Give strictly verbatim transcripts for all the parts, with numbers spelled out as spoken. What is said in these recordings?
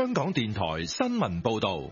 香港電台新聞報道。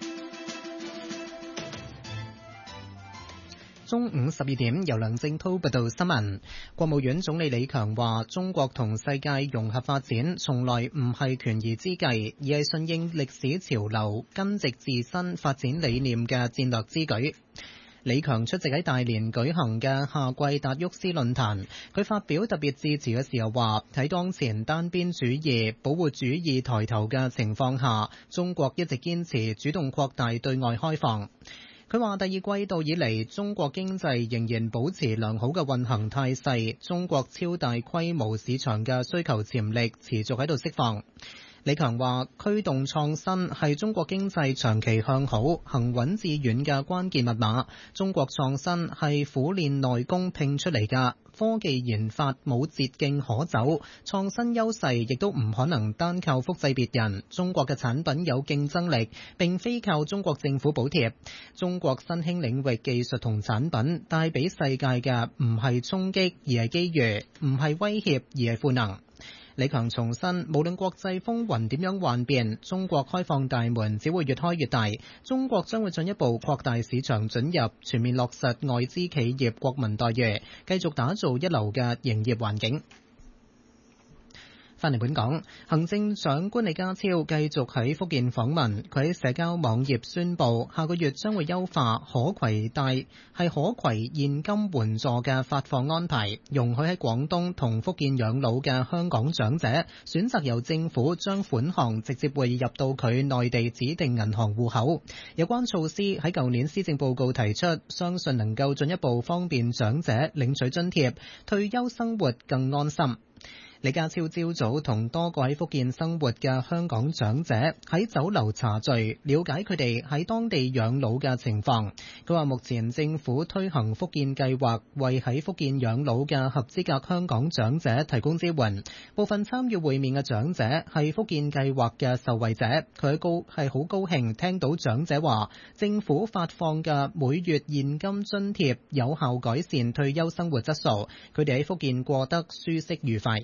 中午十二點，由梁正滔報道新聞。國務院總理李強話：中國同世界融合發展，從來唔係權宜之計，而係順應歷史潮流、根植自身發展理念嘅戰略之舉。李強出席喺大連舉行嘅夏季達沃斯論壇，佢發表特別致辭嘅時候話：喺當前單邊主義、保護主義抬頭嘅情況下，中國一直堅持主動擴大對外開放。佢話第二季度以嚟，中國經濟仍然保持良好嘅運行態勢，中國超大規模市場嘅需求潛力持續喺度釋放。李強話：驅動創新係中國經濟長期向好、行穩致遠嘅關鍵密碼。中國創新係苦練內功拼出嚟㗎，科技研發冇捷徑可走，創新優勢亦都唔可能單靠複製別人。中國嘅產品有競爭力，並非靠中國政府補貼。中國新興領域技術同產品帶俾世界嘅唔係衝擊而係機遇，唔係威脅而係賦能。李強重申，無論國際風雲點樣幻變，中國開放大門只會越開越大。中國將會進一步擴大市場准入，全面落實外資企業國民待遇，繼續打造一流嘅營業環境。翻嚟本港，行政長官李家超繼續喺福建訪問。佢喺社交網頁宣布，下個月將會優化可攜帶係可攜現金援助嘅發放安排，容許喺廣東同福建養老嘅香港長者選擇由政府將款項直接匯入到佢內地指定銀行戶口。有關措施喺舊年施政報告提出，相信能夠進一步方便長者領取津貼，退休生活更安心。李家超朝早同多個喺福建生活嘅香港長者喺酒樓茶聚，了解佢哋喺當地養老嘅情況。佢話目前政府推行福建計劃，為喺福建養老嘅合資格香港長者提供支援。部分參與會面嘅長者係福建計劃嘅受惠者，佢高係好高興聽到長者話，政府發放嘅每月現金津貼有效改善退休生活質素，佢哋喺福建過得舒適愉快。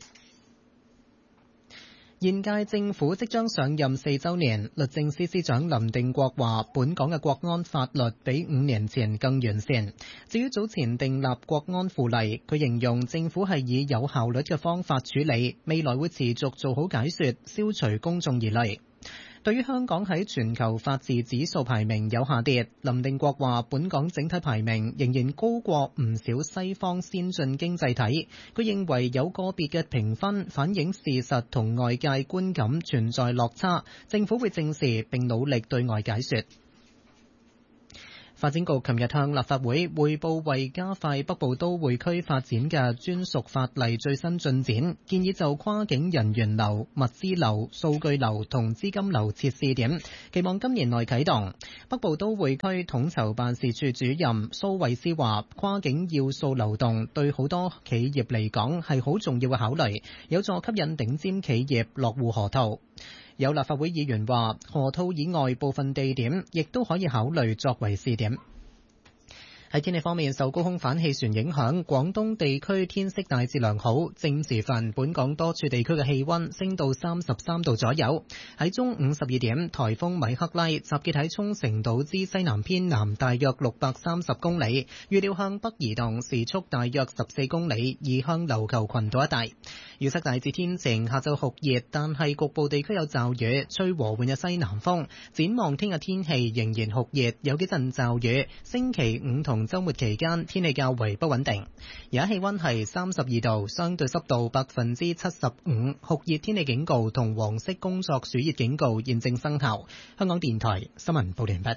現屆政府即將上任四週年，律政司司長林定國話：本港嘅國安法律比五年前更完善。至於早前訂立國安附例，佢形容政府係以有效率嘅方法處理，未來會持續做好解說，消除公眾疑慮。對於香港喺全球法治指數排名有下跌，林定國話本港整體排名仍然高過唔少西方先進經濟體。佢認為有個別嘅評分反映事實同外界觀感存在落差，政府會正視並努力對外解說。發展局琴日向立法會匯報為加快北部都會區發展嘅專屬法例最新進展，建議就跨境人員流、物資流、數據流同資金流設試點，期望今年內啟動。北部都會區統籌辦事處主任蘇慧思話，跨境要素流動對好多企業嚟講係好重要嘅考慮，有助吸引頂尖企業落戶河套。有立法會議員話，河套以外部分地點亦都可以考慮作為試點。喺天氣方面，受高空反氣旋影響，廣東地區天色大致良好。正午時分，本港多處地區嘅氣溫升到三十三度左右。喺中午十二點，颱風米克拉集結喺沖繩島之西南偏南大約六百三十公里，預料向北移動，時速大約十四公里，移向琉球群島一帶。預測大致天晴，下晝酷熱，但係局部地區有驟雨，吹和緩嘅西南風。展望聽日天氣仍然酷熱，有幾陣驟雨。星期五同週末期間天氣較為不穩定。而家氣溫係三十二度，相對濕度百分之七十五，酷熱天氣警告同黃色工作暑熱警告現正生效。香港電台新聞報道完畢。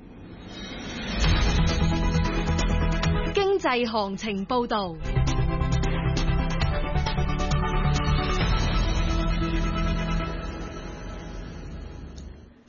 經濟行情報道。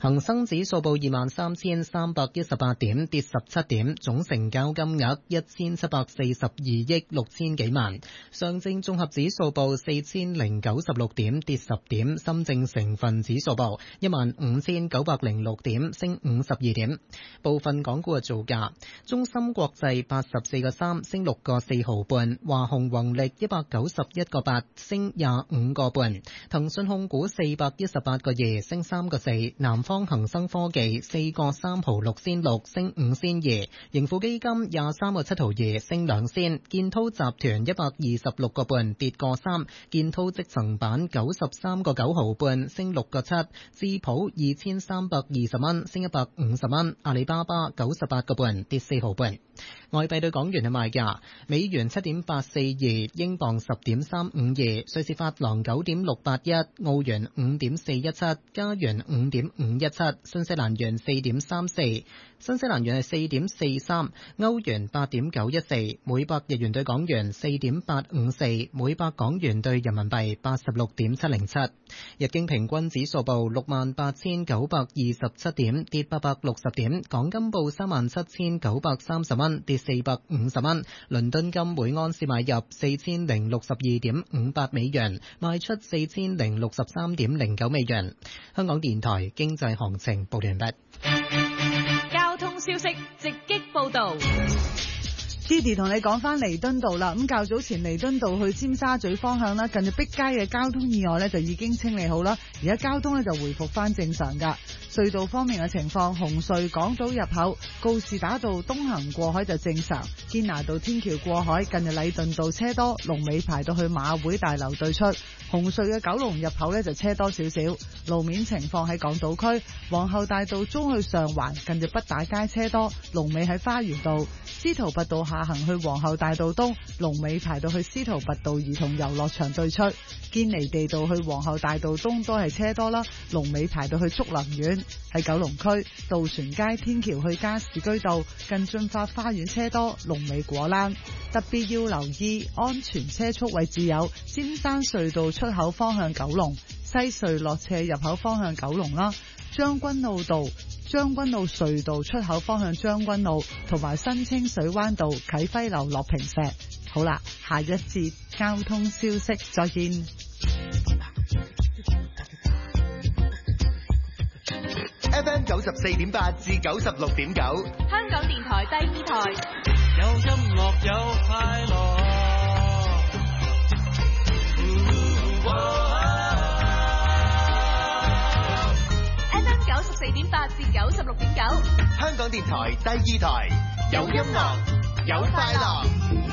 恒生指數報二萬三千三百一十八點，跌十七點，總成交金額一千七百四十二億六千幾萬。上證綜合指數報四千零九十六點，跌十點。深證成分指數報一萬五千九百零六點，升五十二點。部分港股嘅造價：中芯國際八十四個三，升六個四毫半；華虹宏力一百九十一個八，升廿五個半；騰訊控股四百一十八個二，升三個四；南方恒生科技四個三毫六仙六，升五仙二；盈富基金廿三個七毫二，升兩仙；建滔集團一百二十六個半，跌個三；建滔積層板九十三個九毫半，升六個七；智普二千三百二十蚊，升一百五十蚊；阿里巴巴九十八個半，跌四毫半。外幣對港元嘅賣價：美元七點八四二，英鎊十點三五二，瑞士法郎九點六八一，澳元五點四一七，加元五點五一七，新西蘭元四點三四，新西蘭元係四點四三，歐元八點九一四，每百日元對港元四點八五四，每百港元對人民幣八十六點七零七。日經平均指數報六萬八千九百二十七點，跌八百六十點。港金報三萬七千九百三十蚊，跌四百五十蚊。倫敦金每盎司買入四千零六十二點五八美元，賣出四千零六十三點零九美元。香港電台經濟行情報完畢。 交通消息直擊報道。 Didi 同你講翻彌敦道啦，咁較早前彌敦道去尖沙咀方向啦，近住碧街嘅交通意外呢就已經清理好啦，而家交通呢就回復翻正常噶。隧道方面嘅情況，紅隧港島入口告士打道東行過海就正常，堅拿道天橋過海近住禮頓道車多，龍尾排到去馬會大樓對出。紅隧嘅九龍入口呢就車多少少，路面情況喺港島區皇后大道中去上環近住畢打街車多，龍尾喺花園道。司徒拔道下行去皇后大道東，龍尾排到去司徒拔道兒童遊樂場對出。堅尼地道去皇后大道東都係車多啦，龍尾排到去竹林苑。喺九龍區渡船街天橋去加士居道近駿發花園車多，龍尾果欄。特別要留意安全車速位置有尖山隧道出口方向九龍，西隧落斜入口方向九龍啦，將軍澳道將軍澳隧道出口方向將軍澳，同埋新清水灣道啟輝樓落坪石。好啦，下一節交通消息再見。 F M 九十四點八至九十六點九， 香港電台第二台， 有音樂有快樂。 F M 九十四點八至九十六點九， 香港電台第二台，有音樂有快樂。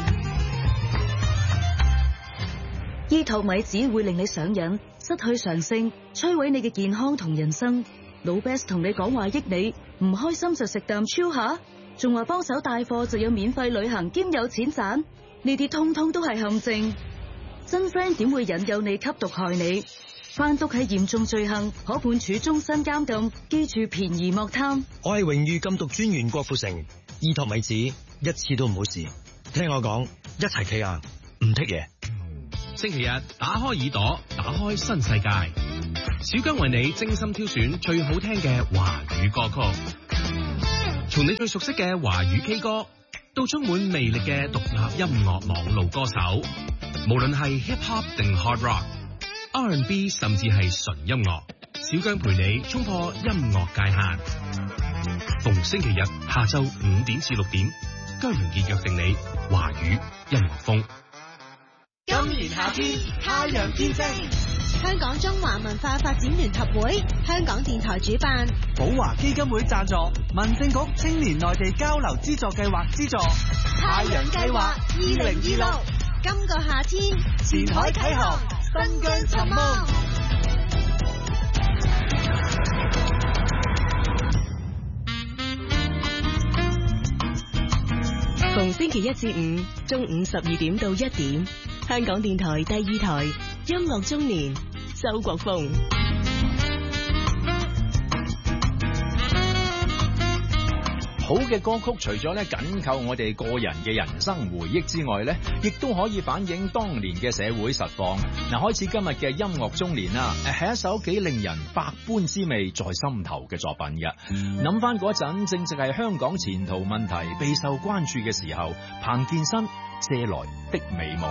醫托米只會令你上癮，失去常性，摧毀你嘅健康同人生。老 Best 同你講話益你，唔開心就食啖超下，仲話幫手帶貨就有免費旅行兼有錢賺，呢啲通通都係陷阱。真 friend 點會引誘你吸毒害你？販毒係嚴重罪行，可判處終身監禁。記住便宜莫貪。 我係榮譽禁毒專員郭富城，醫托米子一次都唔好試。聽我講，一齊企硬，唔剔嘢。 星期日打開耳朵，打開新世界。小姜為你精心挑選最好聽嘅華語歌曲，從你最熟悉嘅華語 K 歌，到充滿魅力嘅獨立音樂網路歌手，無論係 hip hop 定 hard rock、R and B 甚至係純音樂，小姜陪你衝破音樂界限。逢星期日下晝五點至六點，姜榮傑約定你華語音樂風。 今年夏天太陽見證， 香港中華文化發展聯合會，香港電台主辦， 寶華基金會贊助，民政局青年內地交流資助計劃資助， 太陽計劃二零二六，今個夏天前海啟航，新疆尋夢。 逢星期一至五中午十二點到一點，香港電台第二台音樂中年，周國峰。 好好嘅歌曲除咗咧緊扣我哋個人嘅人生回憶之外咧，亦都可以反映當年嘅社會實況。嗱，開始今日嘅音樂中年啦，誒係一首幾令人百般滋味在心頭嘅作品嘅。諗翻嗰陣，正正係香港前途問題備受關注嘅時候，彭健新借來的美夢。